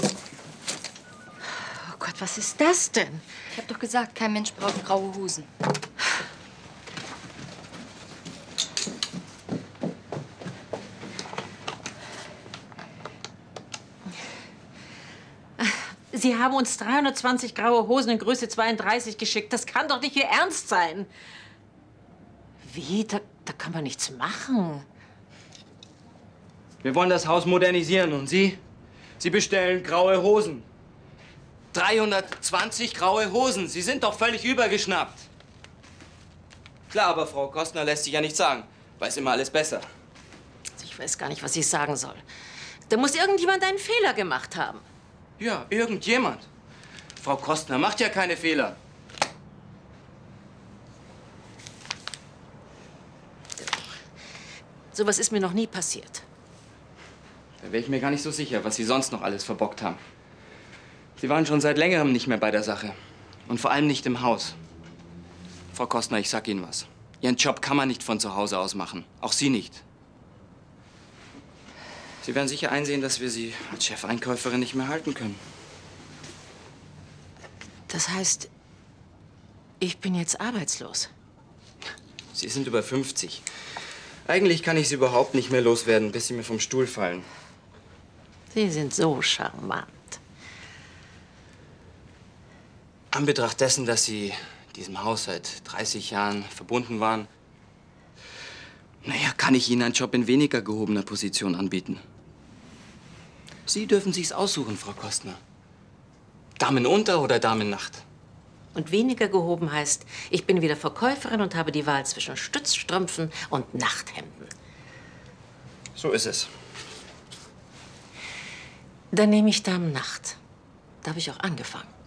Oh Gott, was ist das denn? Ich habe doch gesagt, kein Mensch braucht graue Hosen. Sie haben uns 320 graue Hosen in Größe 32 geschickt. Das kann doch nicht Ihr Ernst sein. Wie? Da kann man nichts machen. Wir wollen das Haus modernisieren und Sie? Sie bestellen graue Hosen. 320 graue Hosen. Sie sind doch völlig übergeschnappt. Klar, aber Frau Kostner lässt sich ja nichts sagen. Weiß immer alles besser. Ich weiß gar nicht, was ich sagen soll. Da muss irgendjemand einen Fehler gemacht haben. Ja, irgendjemand. Frau Kostner macht ja keine Fehler. Sowas ist mir noch nie passiert. Da wäre ich mir gar nicht so sicher, was Sie sonst noch alles verbockt haben. Sie waren schon seit längerem nicht mehr bei der Sache. Und vor allem nicht im Haus. Frau Kostner, ich sag Ihnen was. Ihren Job kann man nicht von zu Hause aus machen. Auch Sie nicht. Sie werden sicher einsehen, dass wir Sie als Chefeinkäuferin nicht mehr halten können. Das heißt, ich bin jetzt arbeitslos. Sie sind über 50. Eigentlich kann ich Sie überhaupt nicht mehr loswerden, bis Sie mir vom Stuhl fallen. Sie sind so charmant. An Betracht dessen, dass Sie diesem Haus seit 30 Jahren verbunden waren, naja, kann ich Ihnen einen Job in weniger gehobener Position anbieten. Sie dürfen sich's aussuchen, Frau Kostner. Damenunter oder Damennacht. Und weniger gehoben heißt, ich bin wieder Verkäuferin und habe die Wahl zwischen Stützstrümpfen und Nachthemden. So ist es. Dann nehme ich Damennacht. Da habe ich auch angefangen.